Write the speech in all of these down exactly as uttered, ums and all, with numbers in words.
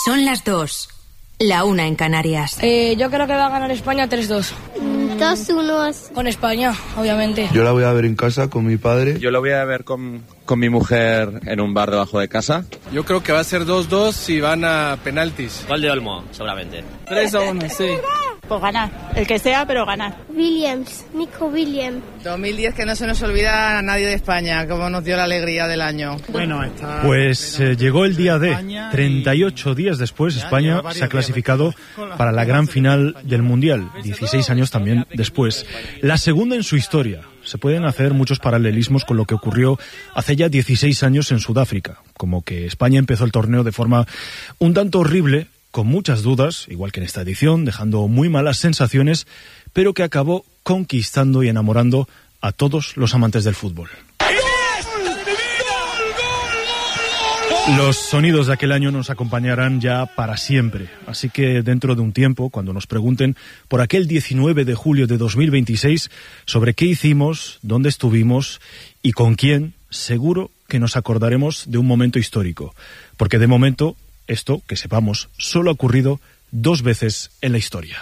Son las dos. La una en Canarias. Eh, yo creo que va a ganar España tres dos. dos uno. Con España, obviamente. Yo la voy a ver en casa con mi padre. Yo la voy a ver con, con mi mujer en un bar debajo de casa. Yo creo que va a ser dos dos y van a penaltis. Gol de Olmo, seguramente. tres a uno, sí. Pues ganar, el que sea, pero ganar. Williams, Nico Williams. dos mil diez, que no se nos olvida a nadie de España, como nos dio la alegría del año. Bueno, está... Pues eh, llegó el día D. treinta y ocho días después, España se ha clasificado para la gran final del Mundial. dieciséis años también después. La segunda en su historia. Se pueden hacer muchos paralelismos con lo que ocurrió hace ya dieciséis años en Sudáfrica. Como que España empezó el torneo de forma un tanto horrible, con muchas dudas, igual que en esta edición, dejando muy malas sensaciones, pero que acabó conquistando y enamorando a todos los amantes del fútbol. Los sonidos de aquel año nos acompañarán ya para siempre, así que dentro de un tiempo, cuando nos pregunten por aquel diecinueve de julio de dos mil veintiséis, sobre qué hicimos, dónde estuvimos y con quién, seguro que nos acordaremos de un momento histórico, porque de momento esto, que sepamos, solo ha ocurrido dos veces en la historia.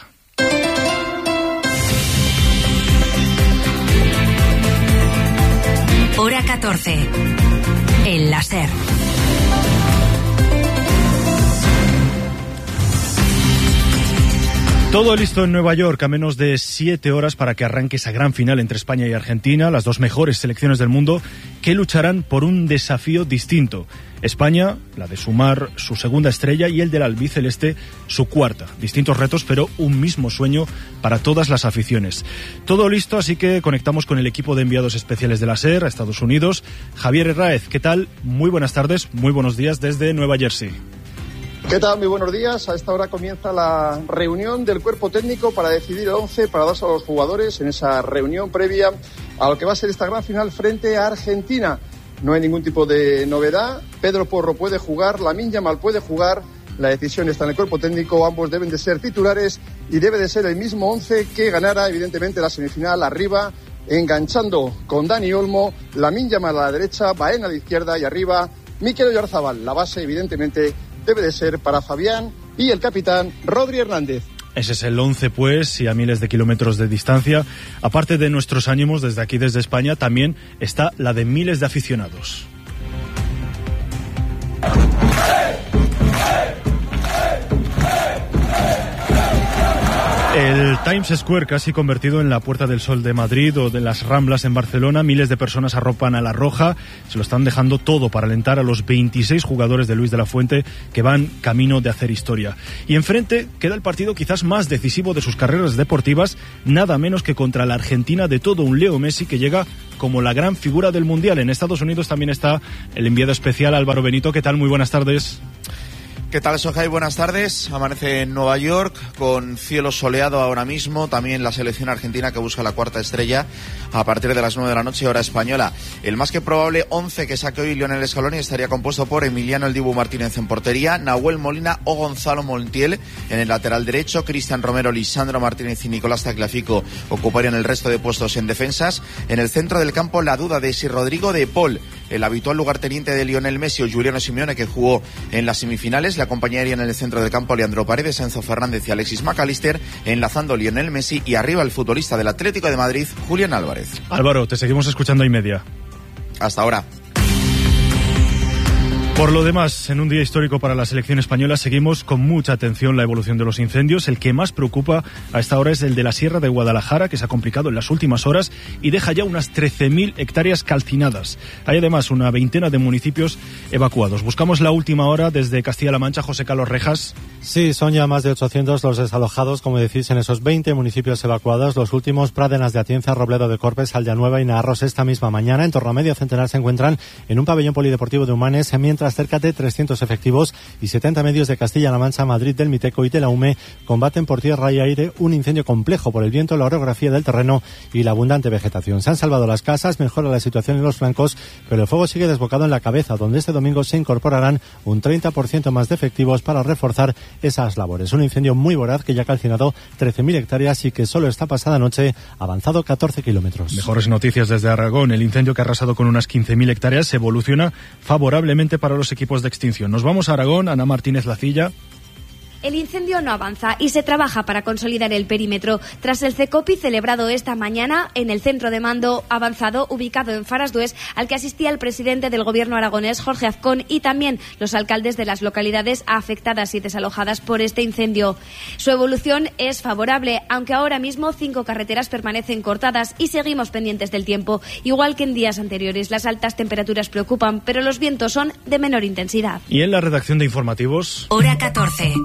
Hora catorce. El láser. Todo listo en Nueva York, a menos de siete horas para que arranque esa gran final entre España y Argentina, las dos mejores selecciones del mundo, que lucharán por un desafío distinto. España, la de sumar su segunda estrella, y el del albiceleste, su cuarta. Distintos retos, pero un mismo sueño para todas las aficiones. Todo listo, así que conectamos con el equipo de enviados especiales de la SER a Estados Unidos. Javier Herráez, ¿qué tal? Muy buenas tardes, muy buenos días desde Nueva Jersey. ¿Qué tal? Muy buenos días. A esta hora comienza la reunión del cuerpo técnico para decidir el once, para darse a los jugadores en esa reunión previa a lo que va a ser esta gran final frente a Argentina. No hay ningún tipo de novedad. Pedro Porro puede jugar, Lamine Yamal puede jugar. La decisión está en el cuerpo técnico. Ambos deben de ser titulares y debe de ser el mismo once que ganara, evidentemente, la semifinal arriba, enganchando con Dani Olmo, Lamine Yamal a la derecha, Baena a la izquierda y arriba Mikel Oyarzabal. La base, evidentemente, debe de ser para Fabián y el capitán Rodri Hernández. Ese es el once, pues, y a miles de kilómetros de distancia. Aparte de nuestros ánimos desde aquí, desde España, también está la de miles de aficionados. El Times Square, casi convertido en la Puerta del Sol de Madrid o de las Ramblas en Barcelona, miles de personas arropan a la Roja, se lo están dejando todo para alentar a los veintiséis jugadores de Luis de la Fuente que van camino de hacer historia. Y enfrente queda el partido quizás más decisivo de sus carreras deportivas, nada menos que contra la Argentina de todo un Leo Messi, que llega como la gran figura del Mundial. En Estados Unidos también está el enviado especial Álvaro Benito. ¿Qué tal? Muy buenas tardes. ¿Qué tal, Sohai? Buenas tardes. Amanece en Nueva York con cielo soleado ahora mismo. También la selección argentina que busca la cuarta estrella a partir de las nueve de la noche, hora española. El más que probable once que saque hoy Lionel Scaloni estaría compuesto por Emiliano El Dibu Martínez en portería, Nahuel Molina o Gonzalo Montiel en el lateral derecho, Cristian Romero, Lisandro Martínez y Nicolás Tagliafico ocuparían el resto de puestos en defensas. En el centro del campo la duda de si Rodrigo de Paul, el habitual lugarteniente de Lionel Messi, o Giuliano Simeone, que jugó en las semifinales. Le acompañarían en el centro del campo Leandro Paredes, Enzo Fernández y Alexis McAllister, enlazando Lionel Messi, y arriba el futbolista del Atlético de Madrid, Julián Álvarez. Álvaro, te seguimos escuchando y media. Hasta ahora. Por lo demás, en un día histórico para la selección española, seguimos con mucha atención la evolución de los incendios. El que más preocupa a esta hora es el de la Sierra de Guadalajara, que se ha complicado en las últimas horas y deja ya unas trece mil hectáreas calcinadas. Hay además una veintena de municipios evacuados. Buscamos la última hora desde Castilla-La Mancha. José Carlos Rejas. Sí, son ya más de ochocientos los desalojados, como decís, en esos veinte municipios evacuados. Los últimos, Pradenas de Atienza, Robledo de Corpes, Aldeanueva y Naarros, esta misma mañana. En torno a medio centenar se encuentran en un pabellón polideportivo de Humanes, mientras cerca de trescientos efectivos y setenta medios de Castilla-La Mancha, Madrid, del Miteco y de la U M E combaten por tierra y aire un incendio complejo por el viento, la orografía del terreno y la abundante vegetación. Se han salvado las casas, mejora la situación en los flancos, pero el fuego sigue desbocado en la cabeza, donde este domingo se incorporarán un treinta por ciento más de efectivos para reforzar esas labores. Un incendio muy voraz que ya ha calcinado trece mil hectáreas y que solo esta pasada noche ha avanzado catorce kilómetros. Mejores noticias desde Aragón. El incendio que ha arrasado con unas quince mil hectáreas evoluciona favorablemente para los equipos de extinción. Nos vamos a Aragón. Ana Martínez Lacilla. El incendio no avanza y se trabaja para consolidar el perímetro. Tras el CECOPI celebrado esta mañana en el centro de mando avanzado ubicado en Farasdués, al que asistía el presidente del gobierno aragonés, Jorge Azcón, y también los alcaldes de las localidades afectadas y desalojadas por este incendio. Su evolución es favorable, aunque ahora mismo cinco carreteras permanecen cortadas y seguimos pendientes del tiempo. Igual que en días anteriores, las altas temperaturas preocupan, pero los vientos son de menor intensidad. Y en la redacción de informativos... Hora catorce.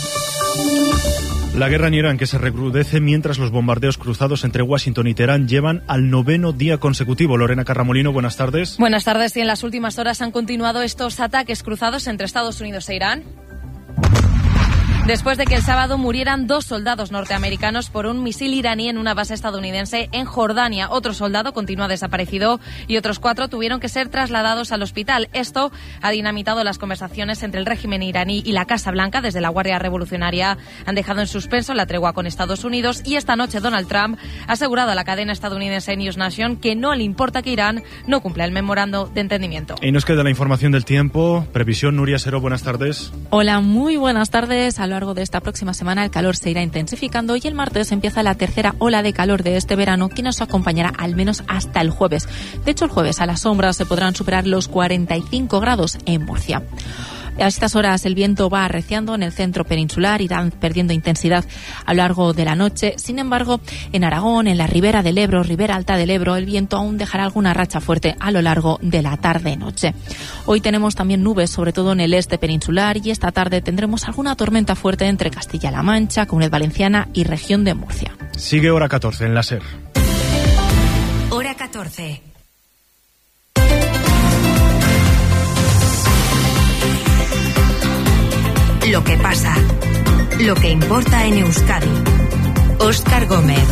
La guerra en Irán, que se recrudece mientras los bombardeos cruzados entre Washington y Teherán llevan al noveno día consecutivo. Lorena Carramolino, buenas tardes. Buenas tardes. Y en las últimas horas han continuado estos ataques cruzados entre Estados Unidos e Irán, después de que el sábado murieran dos soldados norteamericanos por un misil iraní en una base estadounidense en Jordania. Otro soldado continúa desaparecido y otros cuatro tuvieron que ser trasladados al hospital. Esto ha dinamitado las conversaciones entre el régimen iraní y la Casa Blanca. Desde la Guardia Revolucionaria han dejado en suspenso la tregua con Estados Unidos, y esta noche Donald Trump ha asegurado a la cadena estadounidense News Nation que no le importa que Irán no cumpla el memorando de entendimiento. Y nos queda la información del tiempo. Previsión, Nuria Sero, buenas tardes. Hola, muy buenas tardes. A lo largo de esta próxima semana el calor se irá intensificando y el martes empieza la tercera ola de calor de este verano, que nos acompañará al menos hasta el jueves. De hecho, el jueves a la sombra se podrán superar los cuarenta y cinco grados en Murcia. A estas horas el viento va arreciando en el centro peninsular, irán perdiendo intensidad a lo largo de la noche. Sin embargo, en Aragón, en la ribera del Ebro, ribera alta del Ebro, el viento aún dejará alguna racha fuerte a lo largo de la tarde-noche. Hoy tenemos también nubes, sobre todo en el este peninsular, y esta tarde tendremos alguna tormenta fuerte entre Castilla-La Mancha, Comunidad Valenciana y región de Murcia. Sigue Hora catorce en la SER. Hora catorce. Lo que pasa, lo que importa en Euskadi. Óscar Gómez.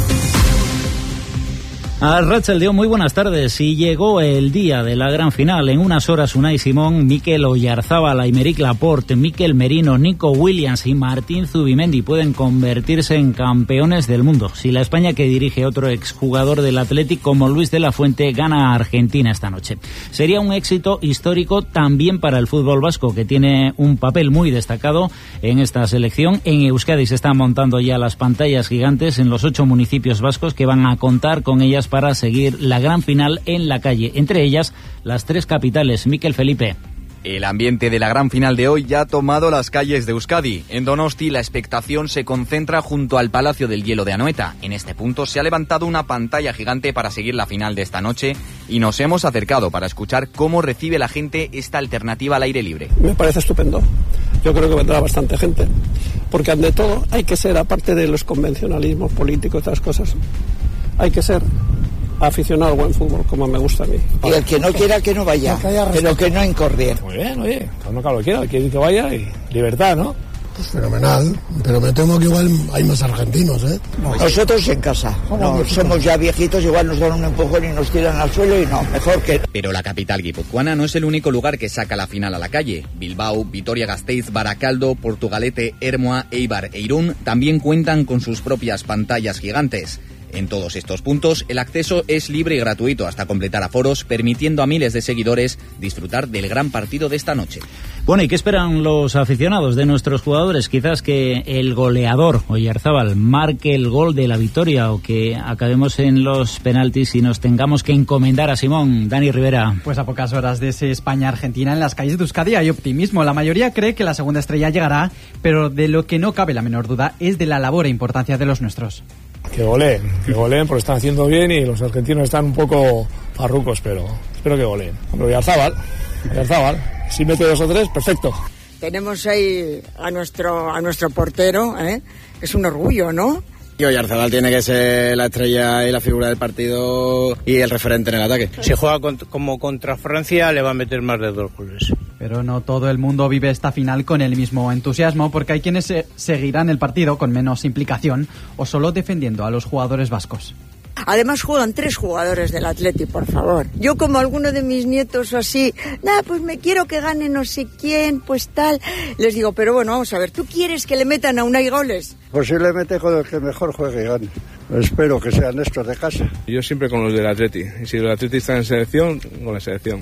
Arratsaldeon, muy buenas tardes. Y llegó el día de la gran final. En unas horas Unai Simón, Mikel Oyarzábal, Aymeric Laporte, Mikel Merino, Nico Williams y Martín Zubimendi pueden convertirse en campeones del mundo si la España que dirige otro exjugador del Athletic como Luis de la Fuente gana a Argentina esta noche. Sería un éxito histórico también para el fútbol vasco, que tiene un papel muy destacado en esta selección. En Euskadi se están montando ya las pantallas gigantes en los ocho municipios vascos que van a contar con ellas para seguir la gran final en la calle, entre ellas las tres capitales. Mikel Felipe. El ambiente de la gran final de hoy ya ha tomado las calles de Euskadi. En Donosti la expectación se concentra junto al Palacio del Hielo de Anoeta. En este punto se ha levantado una pantalla gigante para seguir la final de esta noche y nos hemos acercado para escuchar cómo recibe la gente esta alternativa al aire libre. Me parece estupendo. Yo creo que vendrá bastante gente, porque ante todo hay que ser, aparte de los convencionalismos políticos y otras cosas, hay que ser aficionado al buen fútbol, como me gusta a mí. Y el que no quiera que no vaya, no que pero que no incorrie. Muy bien, oye, cada uno que lo quiera, quiere que vaya y libertad, ¿no? Pues fenomenal, pero me temo que igual hay más argentinos, ¿eh? Nosotros en casa, no, somos ya viejitos, igual nos dan un empujón y nos tiran al suelo y no, mejor que... Pero la capital guipuzcoana no es el único lugar que saca la final a la calle. Bilbao, Vitoria-Gasteiz, Baracaldo, Portugalete, Ermua, Eibar e Irún también cuentan con sus propias pantallas gigantes. En todos estos puntos, el acceso es libre y gratuito hasta completar aforos, permitiendo a miles de seguidores disfrutar del gran partido de esta noche. Bueno, ¿y qué esperan los aficionados de nuestros jugadores? Quizás que el goleador, Oyarzábal, marque el gol de la victoria o que acabemos en los penaltis y nos tengamos que encomendar a Simón. Dani Rivera. Pues a pocas horas de ese España-Argentina en las calles de Euskadi hay optimismo. La mayoría cree que la segunda estrella llegará, pero de lo que no cabe la menor duda es de la labor e importancia de los nuestros. Que goleen, que goleen porque están haciendo bien y los argentinos están un poco farrucos, pero espero que goleen. Oyarzábal, Oyarzábal, si mete dos o tres, perfecto. Tenemos ahí a nuestro a nuestro portero, ¿eh? Es un orgullo, ¿no? Y Oyarzábal tiene que ser la estrella y la figura del partido y el referente en el ataque. Si juega con, como contra Francia, le va a meter más de dos goles. Pero no todo el mundo vive esta final con el mismo entusiasmo, porque hay quienes se seguirán el partido con menos implicación o solo defendiendo a los jugadores vascos. Además juegan tres jugadores del Atleti, por favor. Yo como alguno de mis nietos o así, nada, pues me quiero que gane no sé quién, pues tal. Les digo, pero bueno, vamos a ver, ¿tú quieres que le metan a Unai goles? Posiblemente con el que mejor juegue y gane. Espero que sean estos de casa. Yo siempre con los del Atleti. Y si el Atleti está en selección, con la selección.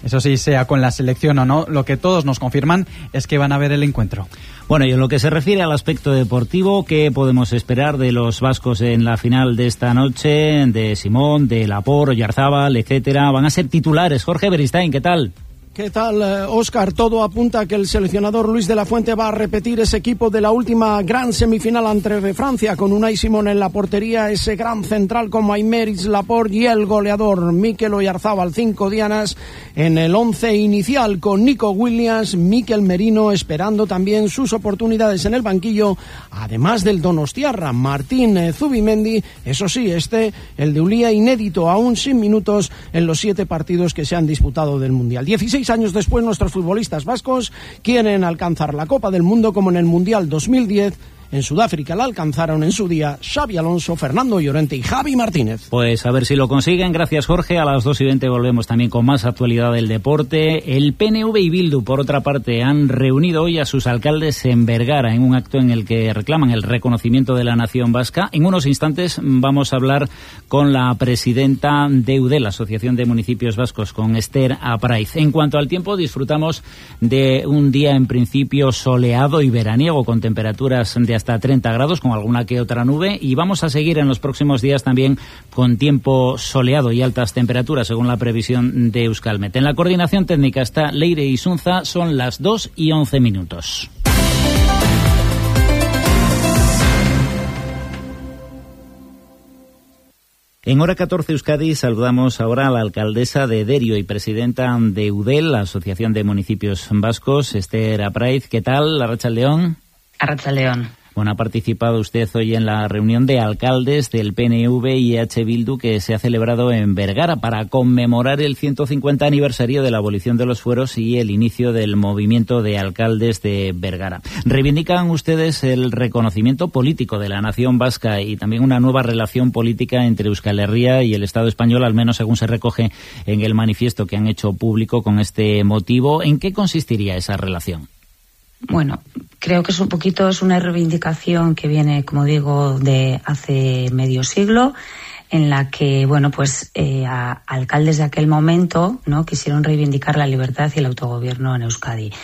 Eso sí, sea con la selección o no, lo que todos nos confirman es que van a ver el encuentro. Bueno, y en lo que se refiere al aspecto deportivo, ¿qué podemos esperar de los vascos en la final de esta noche? De Simón, de Laporte, Oyarzábal, etcétera. Van a ser titulares. Jorge Beristain, ¿qué tal? ¿Qué tal, Óscar? Todo apunta a que el seleccionador Luis de la Fuente va a repetir ese equipo de la última gran semifinal ante Francia, con Unai Simón en la portería, ese gran central como Aymeric Laporte y el goleador Mikel Oyarzábal, cinco dianas en el once inicial, con Nico Williams, Mikel Merino esperando también sus oportunidades en el banquillo, además del donostiarra Martín Zubimendi, eso sí, este, el de Ulia, inédito, aún sin minutos en los siete partidos que se han disputado del Mundial. dieciséis años después, nuestros futbolistas vascos quieren alcanzar la Copa del Mundo como en el Mundial dos mil diez. En Sudáfrica la alcanzaron en su día Xabi Alonso, Fernando Llorente y Javi Martínez. Pues a ver si lo consiguen. Gracias, Jorge. A las dos y veinte volvemos también con más actualidad del deporte. El P N V y Bildu, por otra parte, han reunido hoy a sus alcaldes en Vergara en un acto en el que reclaman el reconocimiento de la nación vasca. En unos instantes vamos a hablar con la presidenta de Eudel, la Asociación de Municipios Vascos, con Esther Apraiz. En cuanto al tiempo, disfrutamos de un día en principio soleado y veraniego, con temperaturas de hasta treinta grados, con alguna que otra nube, y vamos a seguir en los próximos días también con tiempo soleado y altas temperaturas, según la previsión de Euskalmet. En la coordinación técnica está Leire Isunza. Son las dos y once minutos. En Hora catorce Euskadi saludamos ahora a la alcaldesa de Derio y presidenta de Eudel, la Asociación de Municipios Vascos, Esther Apraiz. ¿Qué tal, Arratsaldeon? Arratsaldeon. Bueno, ha participado usted hoy en la reunión de alcaldes del P N V y E H Bildu que se ha celebrado en Vergara para conmemorar el ciento cincuenta aniversario de la abolición de los fueros y el inicio del movimiento de alcaldes de Vergara. ¿Reivindican ustedes el reconocimiento político de la nación vasca y también una nueva relación política entre Euskal Herria y el Estado español, al menos según se recoge en el manifiesto que han hecho público con este motivo? ¿En qué consistiría esa relación? Bueno, creo que es un poquito, es una reivindicación que viene, como digo, de hace medio siglo, en la que, bueno, pues eh, a, alcaldes de aquel momento, ¿no?, quisieron reivindicar la libertad y el autogobierno en Euskadi.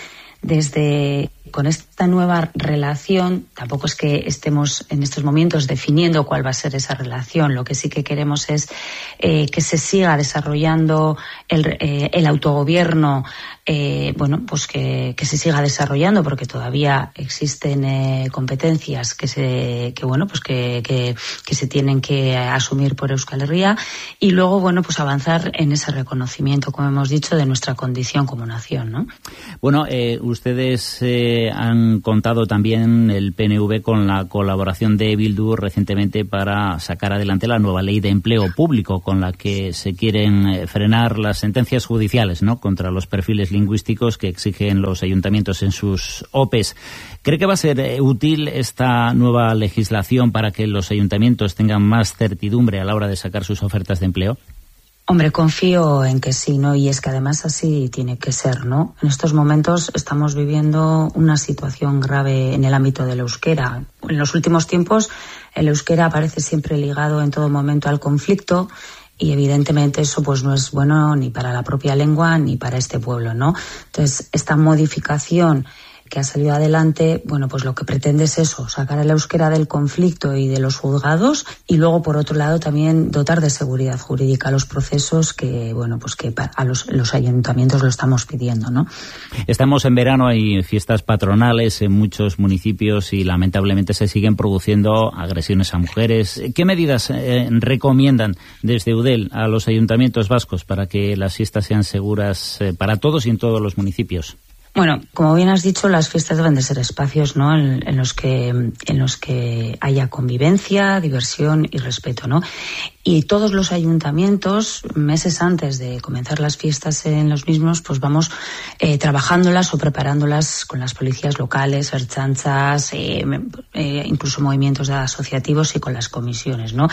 Desde con esta nueva relación, tampoco es que estemos en estos momentos definiendo cuál va a ser esa relación. Lo que sí que queremos es eh, que se siga desarrollando el, eh, el autogobierno, eh, bueno, pues que, que se siga desarrollando, porque todavía existen eh, competencias que se, que bueno, pues que, que, que se tienen que asumir por Euskal Herria, y luego, bueno, pues avanzar en ese reconocimiento, como hemos dicho, de nuestra condición como nación, ¿no? Bueno, eh, ustedes eh, han contado también, el P N V, con la colaboración de Bildu recientemente para sacar adelante la nueva ley de empleo público, con la que se quieren frenar las sentencias judiciales, ¿no?, contra los perfiles lingüísticos que exigen los ayuntamientos en sus O P Es. ¿Cree que va a ser útil esta nueva legislación para que los ayuntamientos tengan más certidumbre a la hora de sacar sus ofertas de empleo? Hombre, confío en que sí, ¿no? Y es que además así tiene que ser, ¿no? En estos momentos estamos viviendo una situación grave en el ámbito del euskera. En los últimos tiempos el euskera aparece siempre ligado en todo momento al conflicto, y evidentemente eso pues no es bueno ni para la propia lengua ni para este pueblo, ¿no? Entonces, esta modificación que ha salido adelante, bueno, pues lo que pretende es eso, sacar el euskera del conflicto y de los juzgados, y luego, por otro lado, también dotar de seguridad jurídica a los procesos que, bueno, pues que a los, los ayuntamientos lo estamos pidiendo, ¿no? Estamos en verano, hay fiestas patronales en muchos municipios y lamentablemente se siguen produciendo agresiones a mujeres. ¿Qué medidas eh, recomiendan desde Eudel a los ayuntamientos vascos para que las fiestas sean seguras eh, para todos y en todos los municipios? Bueno, como bien has dicho, las fiestas deben de ser espacios, ¿no?, en, en los que en los que haya convivencia, diversión y respeto, ¿no? Y todos los ayuntamientos, meses antes de comenzar las fiestas en los mismos, pues vamos eh, trabajándolas o preparándolas con las policías locales, ertzaintzas, eh, eh, incluso movimientos asociativos y con las comisiones, ¿no?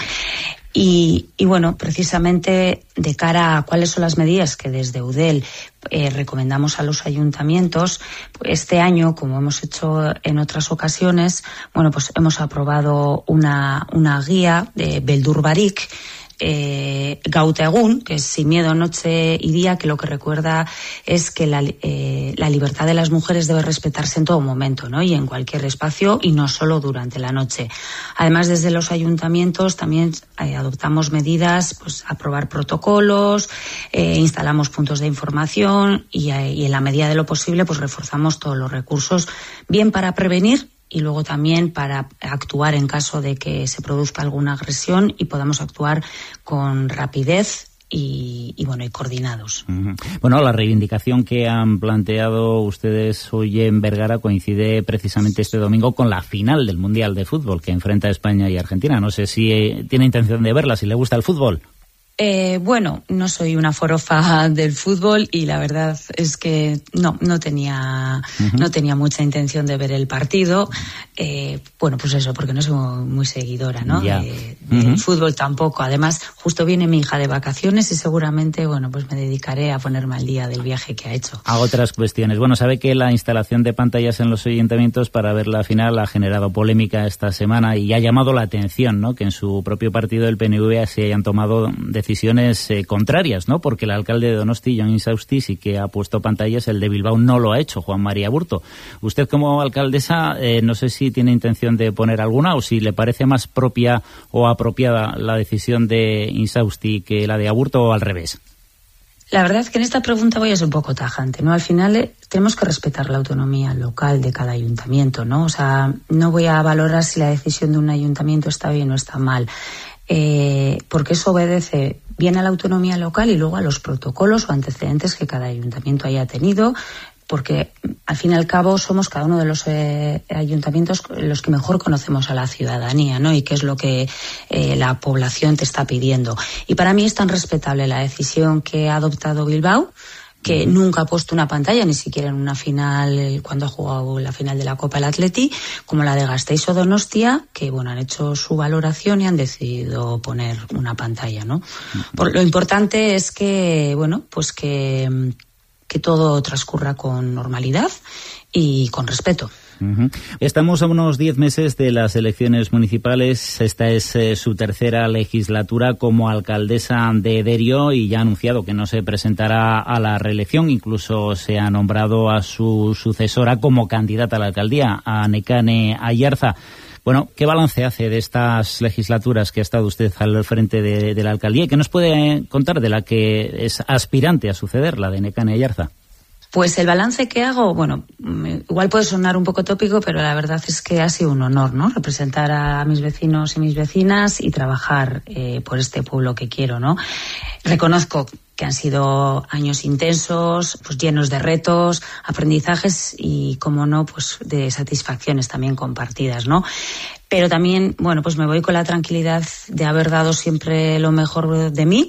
Y, y bueno, precisamente de cara a cuáles son las medidas que desde Eudel eh, recomendamos a los ayuntamientos, este año, como hemos hecho en otras ocasiones, bueno, pues hemos aprobado una, una guía de Beldur Barik, eh, Gautaegun, que es Sin miedo, noche y día, que lo que recuerda es que la, eh, la libertad de las mujeres debe respetarse en todo momento, ¿no? Y en cualquier espacio, y no solo durante la noche. Además, desde los ayuntamientos también eh, adoptamos medidas, pues aprobar protocolos, eh, instalamos puntos de información y, eh, y en la medida de lo posible pues reforzamos todos los recursos, bien para prevenir y luego también para actuar en caso de que se produzca alguna agresión y podamos actuar con rapidez y, y bueno, y coordinados. Uh-huh. Bueno, la reivindicación que han planteado ustedes hoy en Vergara coincide precisamente este domingo con la final del Mundial de Fútbol que enfrenta a España y Argentina. No sé si eh, tiene intención de verla, si le gusta el fútbol. Eh, bueno, no soy una forofa del fútbol y la verdad es que no, no tenía, uh-huh. no tenía mucha intención de ver el partido. Eh, bueno, pues eso, porque no soy muy seguidora, ¿no? Yeah. De, del uh-huh. fútbol tampoco. Además, justo viene mi hija de vacaciones y seguramente, bueno, pues me dedicaré a ponerme al día del viaje que ha hecho. A otras cuestiones. Bueno, sabe que la instalación de pantallas en los ayuntamientos para ver la final ha generado polémica esta semana y ha llamado la atención, ¿no? Que en su propio partido, el P N V, se hayan tomado decisiones eh, contrarias, ¿no? Porque el alcalde de Donosti, Jon Insausti, sí que ha puesto pantallas, el de Bilbao no lo ha hecho, Juan María Burto. Usted como alcaldesa, eh, no sé si tiene intención de poner alguna o si le parece más propia o apropiada la decisión de Insausti que la de Aburto o al revés. La verdad es que en esta pregunta voy a ser un poco tajante, ¿no? Al final eh, tenemos que respetar la autonomía local de cada ayuntamiento, ¿no? O sea, no voy a valorar si la decisión de un ayuntamiento está bien o está mal, eh, porque eso obedece bien a la autonomía local y luego a los protocolos o antecedentes que cada ayuntamiento haya tenido, porque al fin y al cabo somos cada uno de los eh, ayuntamientos los que mejor conocemos a la ciudadanía, ¿no? Y qué es lo que eh, la población te está pidiendo. Y para mí es tan respetable la decisión que ha adoptado Bilbao, que nunca ha puesto una pantalla, ni siquiera en una final, cuando ha jugado la final de la Copa del Atleti, como la de Gasteiz o Donostia, que bueno, han hecho su valoración y han decidido poner una pantalla, ¿no? Por, lo importante es que, bueno, pues que, que todo transcurra con normalidad y con respeto. Uh-huh. Estamos a unos diez meses de las elecciones municipales. Esta es eh, su tercera legislatura como alcaldesa de Derio y ya ha anunciado que no se presentará a la reelección. Incluso se ha nombrado a su sucesora como candidata a la alcaldía, a Nekane Ayarza. Bueno, ¿qué balance hace de estas legislaturas que ha estado usted al frente de, de la alcaldía? ¿Qué nos puede contar de la que es aspirante a suceder, la de Nekane Ayarza? Pues el balance que hago, bueno, igual puede sonar un poco tópico, pero la verdad es que ha sido un honor, ¿no? Representar a mis vecinos y mis vecinas y trabajar eh, por este pueblo que quiero, ¿no? Reconozco que han sido años intensos, pues llenos de retos, aprendizajes y, como no, pues de satisfacciones también compartidas, ¿no? Pero también, bueno, pues me voy con la tranquilidad de haber dado siempre lo mejor de mí.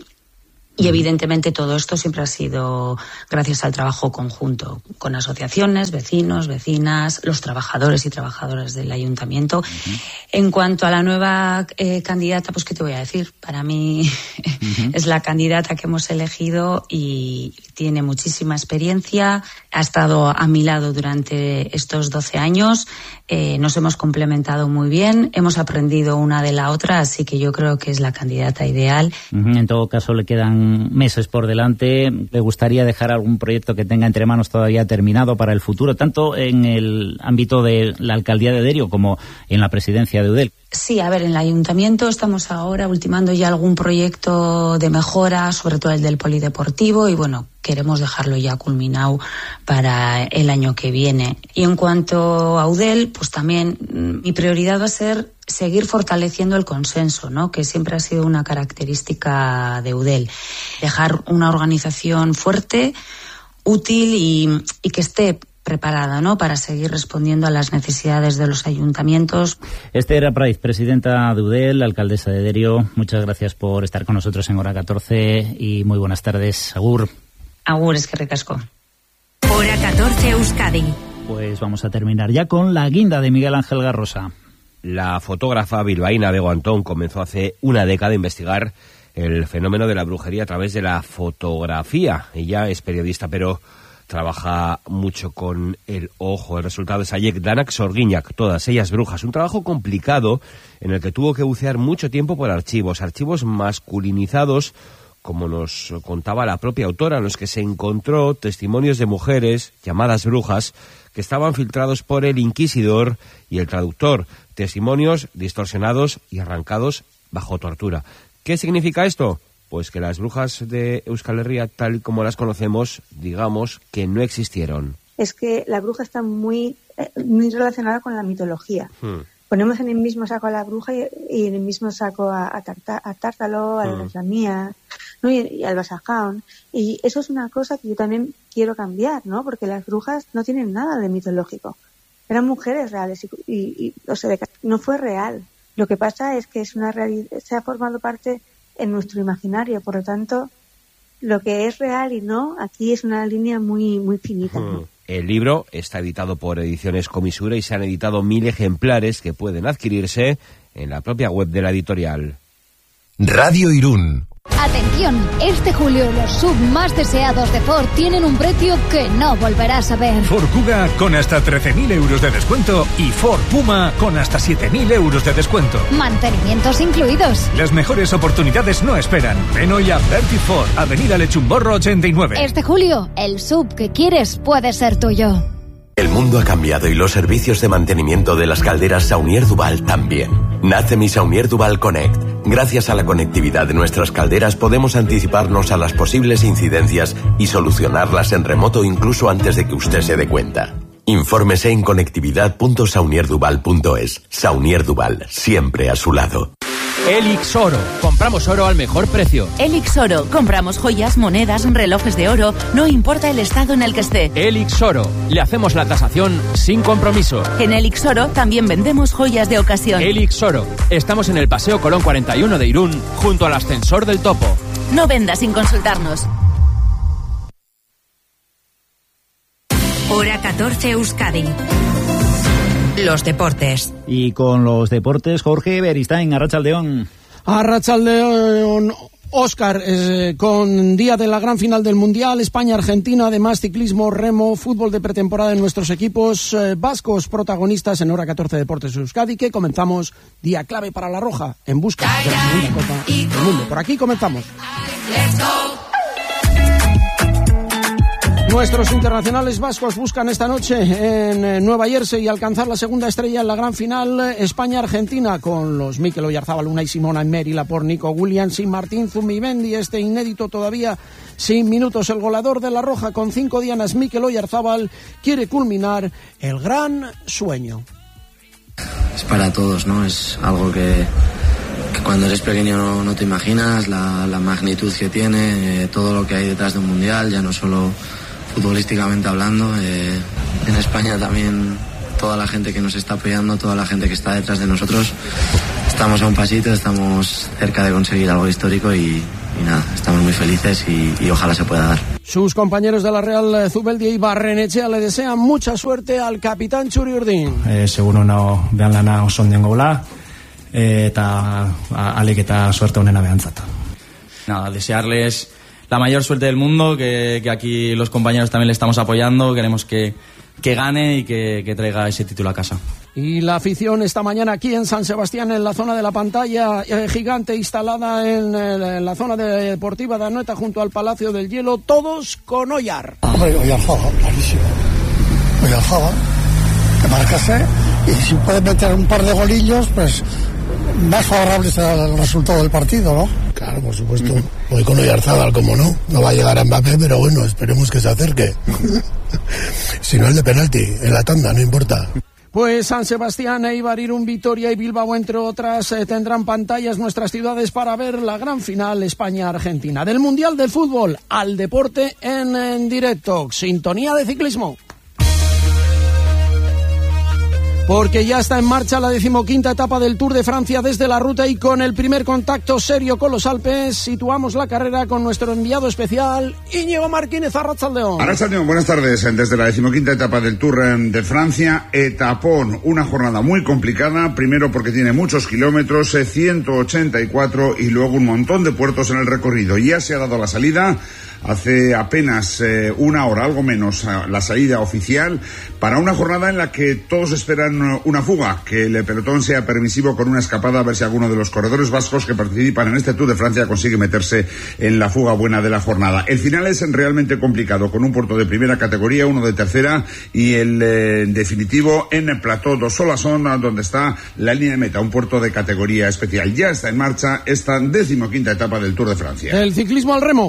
Y evidentemente todo esto siempre ha sido gracias al trabajo conjunto con asociaciones, vecinos, vecinas, los trabajadores y trabajadoras del ayuntamiento. Uh-huh. En cuanto a la nueva eh, candidata, pues ¿qué te voy a decir? Para mí uh-huh. es la candidata que hemos elegido y tiene muchísima experiencia. Ha estado a mi lado durante estos doce años. Eh, nos hemos complementado muy bien. Hemos aprendido una de la otra, así que yo creo que es la candidata ideal. Uh-huh. En todo caso, le quedan meses por delante. ¿Le gustaría dejar algún proyecto que tenga entre manos todavía terminado para el futuro, tanto en el ámbito de la alcaldía de Derio como en la presidencia de Eudel? Sí, a ver, en el ayuntamiento estamos ahora ultimando ya algún proyecto de mejora, sobre todo el del polideportivo, y bueno, queremos dejarlo ya culminado para el año que viene. Y en cuanto a Eudel, pues también mi prioridad va a ser seguir fortaleciendo el consenso, ¿no? Que siempre ha sido una característica de Eudel. Dejar una organización fuerte, útil y, y que esté preparada, ¿no? Para seguir respondiendo a las necesidades de los ayuntamientos. Esther Apraiz, presidenta de Eudel, alcaldesa de Derio, muchas gracias por estar con nosotros en Hora catorce y muy buenas tardes. Agur. Agur, es que recasco. Hora catorce Euskadi. Pues vamos a terminar ya con la guinda de Miguel Ángel Garrosa. La fotógrafa bilbaína Bego Antón comenzó hace una década a investigar el fenómeno de la brujería a través de la fotografía. Ella es periodista, pero trabaja mucho con el ojo. El resultado es Ayek, Danak, Sorguiñac, todas ellas brujas. Un trabajo complicado en el que tuvo que bucear mucho tiempo por archivos, archivos masculinizados, como nos contaba la propia autora, en los que se encontró testimonios de mujeres llamadas brujas que estaban filtrados por el inquisidor y el traductor, testimonios distorsionados y arrancados bajo tortura. ¿Qué significa esto? Pues que las brujas de Euskal Herria, tal y como las conocemos, digamos que no existieron. Es que la bruja está muy, eh, muy relacionada con la mitología. Hmm. Ponemos en el mismo saco a la bruja y, y en el mismo saco a, a, Tarta, a Tártalo, a hmm. la Islamía, ¿no? y, y al Basajaun. Y eso es una cosa que yo también quiero cambiar, ¿no? Porque las brujas no tienen nada de mitológico. Eran mujeres reales y, y, y o sea, no fue real. Lo que pasa es que es una realidad, se ha formado parte en nuestro imaginario, por lo tanto, lo que es real y no, aquí es una línea muy muy finita. Hmm. El libro está editado por Ediciones Comisura y se han editado mil ejemplares que pueden adquirirse en la propia web de la editorial. Radio Irún. Atención, este julio los sub más deseados de Ford tienen un precio que no volverás a ver. Ford Kuga con hasta trece mil euros de descuento y Ford Puma con hasta siete mil euros de descuento. Mantenimientos incluidos. Las mejores oportunidades no esperan. Ven hoy a Berti Ford, Avenida Lechumborro ochenta y nueve. Este julio, el sub que quieres puede ser tuyo. El mundo ha cambiado y los servicios de mantenimiento de las calderas Saunier Duval también. Nace mi Saunier Duval Connect. Gracias a la conectividad de nuestras calderas podemos anticiparnos a las posibles incidencias y solucionarlas en remoto incluso antes de que usted se dé cuenta. Infórmese en conectividad punto saunier duval punto es. Saunier Duval, siempre a su lado. Elix Oro. Compramos oro al mejor precio. Elix Oro. Compramos joyas, monedas, relojes de oro. No importa el estado en el que esté. Elix Oro. Le hacemos la tasación sin compromiso. En Elix Oro también vendemos joyas de ocasión. Elix Oro. Estamos en el Paseo Colón cuarenta y uno de Irún, junto al ascensor del Topo. No venda sin consultarnos. Hora catorce Euskadi. Los deportes. Y con los deportes, Jorge Beristain, Arratsaldeon. Arratsaldeon, Óscar, eh, con día de la gran final del Mundial, España-Argentina, además ciclismo, remo, fútbol de pretemporada en nuestros equipos eh, vascos protagonistas en Hora catorce Deportes Euskadi, que comenzamos día clave para la Roja, en busca de la segunda Copa del Mundo. Por aquí comenzamos. Let's go. Nuestros internacionales vascos buscan esta noche en Nueva Jersey alcanzar la segunda estrella en la gran final España-Argentina con los Mikel Oyarzabal, Unai Simón, Aymeri Laporte, Nico Williams y Martín Zubimendi. Este inédito todavía sin minutos. El goleador de la Roja con cinco dianas, Mikel Oyarzabal, quiere culminar el gran sueño. Es para todos, ¿no? Es algo que, que cuando eres pequeño no, no te imaginas, la, la magnitud que tiene, eh, todo lo que hay detrás de un mundial, ya no solo futbolísticamente hablando, eh, en España también toda la gente que nos está apoyando, toda la gente que está detrás de nosotros, estamos a un pasito, estamos cerca de conseguir algo histórico y, y nada, estamos muy felices y, y ojalá se pueda dar. Sus compañeros de la Real Zubeldia y Barrenechea le desean mucha suerte al capitán Txuri Urdin. Eh, seguro no behan lana oso onden gola eh, eta alik eta suerte honena behantzat. Nada, desearles la mayor suerte del mundo, que, que aquí los compañeros también le estamos apoyando, queremos que, que gane y que, que traiga ese título a casa. Y la afición esta mañana aquí en San Sebastián, en la zona de la pantalla eh, gigante instalada en, el, en la zona deportiva de Anoeta junto al Palacio del Hielo, todos con Oyar. Hombre, Oyarzabal, clarísimo. Oyarzabal, que marcase, y si puede meter un par de golillos, pues más favorable será el resultado del partido, ¿no? Claro, por supuesto. Voy con Oyarzabal, como no. No va a llegar a Mbappé, pero bueno, esperemos que se acerque. Si no, el de penalti, en la tanda, no importa. Pues San Sebastián, Eibar, Irún, Vitoria y Bilbao, entre otras, eh, tendrán pantallas nuestras ciudades para ver la gran final España-Argentina. Del Mundial del Fútbol al deporte en, en directo. Sintonía de ciclismo. Porque ya está en marcha la decimoquinta etapa del Tour de Francia desde la ruta, y con el primer contacto serio con los Alpes situamos la carrera con nuestro enviado especial Íñigo Martínez. Arratsaldeon. Arratsaldeon, buenas tardes. Desde la decimoquinta etapa del Tour de Francia, etapón, una jornada muy complicada, primero porque tiene muchos kilómetros, ciento ochenta y cuatro, y luego un montón de puertos en el recorrido. Ya se ha dado la salida hace apenas eh, una hora, algo menos, la salida oficial para una jornada en la que todos esperan una fuga, que el pelotón sea permisivo con una escapada, a ver si alguno de los corredores vascos que participan en este Tour de Francia consigue meterse en la fuga buena de la jornada. El final es realmente complicado, con un puerto de primera categoría, uno de tercera y el eh, definitivo en el Plató dos Solasson, donde está la línea de meta, un puerto de categoría especial. Ya está en marcha esta decimoquinta etapa del Tour de Francia. El ciclismo al remo.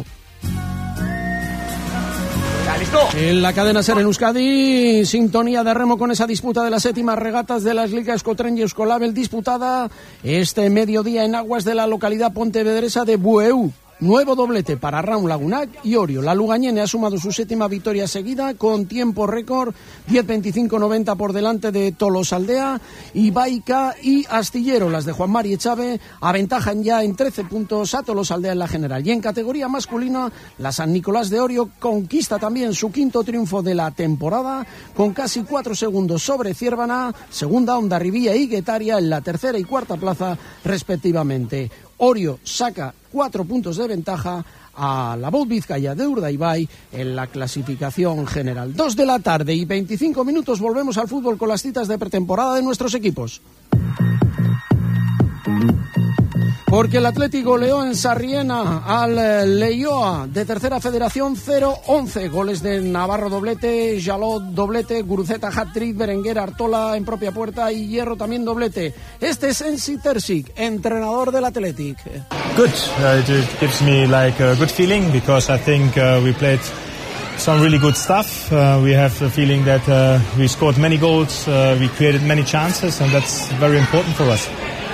En la cadena SER en Euskadi, sintonía de remo con esa disputa de las séptimas regatas de las ligas Euskotren y Euskolabel, disputada este mediodía en aguas de la localidad pontevedresa de Bueu. Nuevo doblete para Raúl Lagunac y Orio. La lugañene ha sumado su séptima victoria seguida con tiempo récord, diez veinticinco noventa por delante de Tolosaldea, Ibaica y Astillero. Las de Juan Mari Echave aventajan ya en trece puntos a Tolosaldea en la general. Y en categoría masculina, la San Nicolás de Orio conquista también su quinto triunfo de la temporada, con casi cuatro segundos sobre Ciervana, segunda Hondarribía y Guetaria en la tercera y cuarta plaza respectivamente. Orio saca cuatro puntos de ventaja a la Bout Vizcaya de Urdaibai en la clasificación general. Dos de la tarde y veinticinco minutos, volvemos al fútbol con las citas de pretemporada de nuestros equipos. Porque el Atlético goleó en Sarriena al Leioa de Tercera Federación cero once. Goles de Navarro doblete, Jalot doblete, Guruceta hat-trick, Berenguer, Artola en propia puerta y Hierro también doblete. Este es Ensi Terzic, entrenador del Athletic. Good. Uh, it gives me like a good feeling because I think uh, we played some really good stuff. Uh, we have the feeling that uh, we scored many goals, uh, we created many chances, and that's very important for us.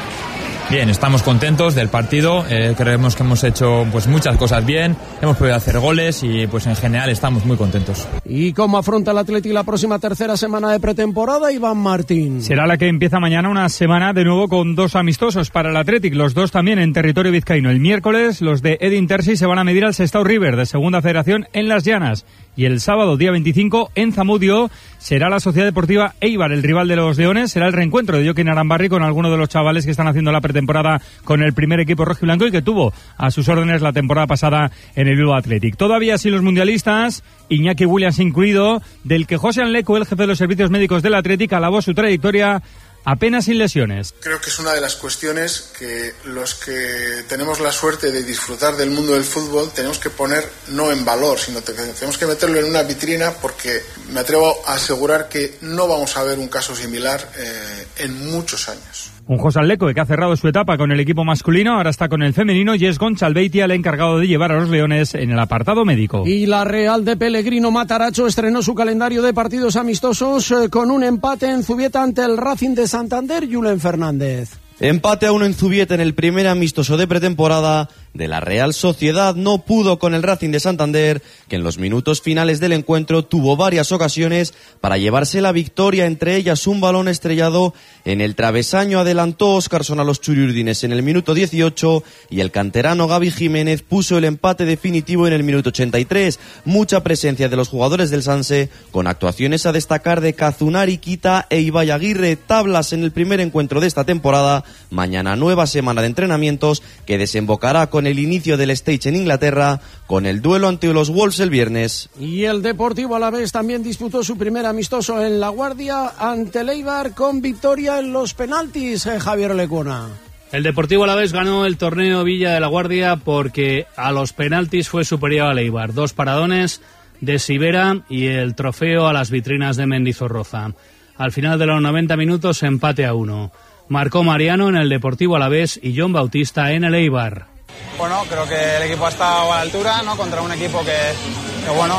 Bien, estamos contentos del partido, eh, creemos que hemos hecho pues muchas cosas bien, hemos podido hacer goles y pues en general estamos muy contentos. ¿Y cómo afronta el Athletic la próxima tercera semana de pretemporada, Iván Martín? Será la que empieza mañana, una semana de nuevo con dos amistosos para el Athletic, los dos también en territorio vizcaíno. El miércoles los de Edin Terzic se van a medir al Sestao River de Segunda Federación en Las Llanas. Y el sábado, día veinticinco, en Zamudio, será la Sociedad Deportiva Eibar, el rival de los Leones. Será el reencuentro de Joaquín Arambarri con algunos de los chavales que están haciendo la pretemporada con el primer equipo rojiblanco y que tuvo a sus órdenes la temporada pasada en el Bilbao Athletic. Todavía sin los mundialistas, Iñaki Williams incluido, del que José Anleco, el jefe de los servicios médicos del Athletic, alabó su trayectoria apenas sin lesiones. Creo que es una de las cuestiones que los que tenemos la suerte de disfrutar del mundo del fútbol tenemos que poner no en valor, sino que tenemos que meterlo en una vitrina, porque me atrevo a asegurar que no vamos a ver un caso similar eh, en muchos años. Un José Anleco que ha cerrado su etapa con el equipo masculino, ahora está con el femenino y es Gonchalbeitia el encargado de llevar a los Leones en el apartado médico. Y la Real de Pellegrino Mataracho estrenó su calendario de partidos amistosos eh, con un empate en Zubieta ante el Racing de Santander. Julen Fernández. Empate a uno en Zubieta en el primer amistoso de pretemporada de la Real Sociedad. No pudo con el Racing de Santander, que en los minutos finales del encuentro tuvo varias ocasiones para llevarse la victoria, entre ellas un balón estrellado en el travesaño. Adelantó Óscarson a los churiurdines en el minuto dieciocho y el canterano Gaby Jiménez puso el empate definitivo en el minuto ochenta y tres. Mucha presencia de los jugadores del Sanse, con actuaciones a destacar de Kazunari Kita e Ibai Aguirre. Tablas en el primer encuentro de esta temporada. Mañana nueva semana de entrenamientos que desembocará con el inicio del stage en Inglaterra, con el duelo ante los Wolves el viernes. Y el Deportivo Alavés también disputó su primer amistoso en La Guardia ante el Eibar con victoria en los penaltis, eh, Javier Lecona. El Deportivo Alavés ganó el torneo Villa de la Guardia porque a los penaltis fue superior al Eibar. Dos paradones de Sivera y el trofeo a las vitrinas de Mendizorroza. Al final de los noventa minutos, empate a uno. Marcó Mariano en el Deportivo Alavés y John Bautista en el Eibar. Bueno, creo que el equipo ha estado a la altura, ¿no? Contra un equipo que, que bueno,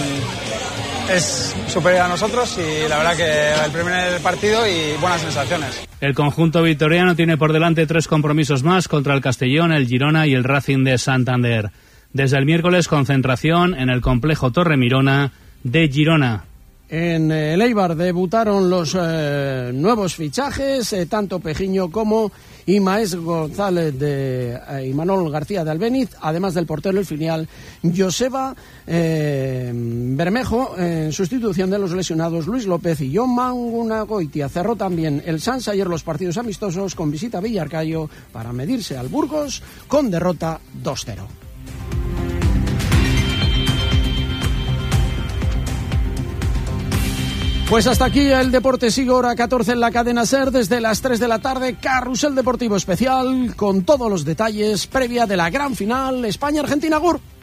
en, es superior a nosotros, y la verdad que el primer partido y buenas sensaciones. El conjunto vitoriano tiene por delante tres compromisos más contra el Castellón, el Girona y el Racing de Santander. Desde el miércoles, concentración en el complejo Torre Mirona de Girona. En el Eibar debutaron los eh, nuevos fichajes, eh, tanto Pejiño como Imaes González de eh, Imanol García de Albéniz, además del portero del filial Joseba eh, Bermejo, en sustitución de los lesionados Luis López y John Mangunagoitia. Cerró también el Sanse ayer los partidos amistosos con visita a Villarcayo para medirse al Burgos con derrota dos cero. Pues hasta aquí el Deporte Sigue, hora catorce en la cadena SER, desde las tres de la tarde, Carrusel Deportivo Especial, con todos los detalles previa de la gran final España-Argentina. Gur.